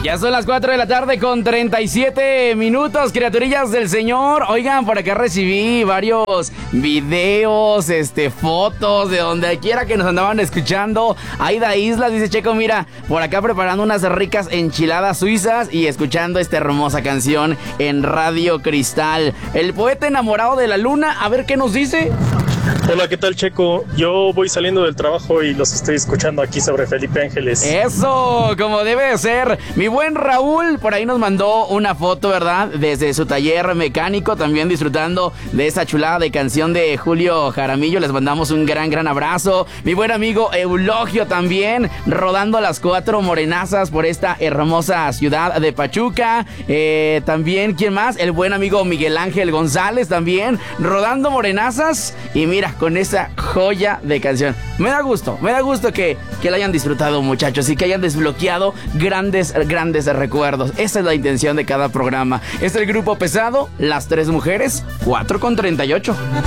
Ya son las 4 de la tarde con 37 minutos, criaturillas del Señor. Oigan, por acá recibí varios videos, fotos de donde quiera que nos andaban escuchando. Aida Islas dice: Checo, mira, por acá preparando unas ricas enchiladas suizas y escuchando esta hermosa canción en Radio Cristal. El poeta enamorado de la luna, a ver qué nos dice. Hola, ¿qué tal, Checo? Yo voy saliendo del trabajo y los estoy escuchando aquí sobre Felipe Ángeles. Eso, como debe de ser. Mi buen Raúl por ahí nos mandó una foto, ¿verdad? Desde su taller mecánico, también disfrutando de esa chulada de canción de Julio Jaramillo. Les mandamos un gran abrazo. Mi buen amigo Eulogio también, rodando las 4 morenazas por esta hermosa ciudad de Pachuca. También, ¿quién más? El buen amigo Miguel Ángel González también, rodando morenazas. Y mira, con esa joya de canción. Me da gusto que la hayan disfrutado, muchachos, y que hayan desbloqueado grandes recuerdos. Esa es la intención de cada programa. Es el Grupo Pesado, Las Tres Mujeres, 4:38.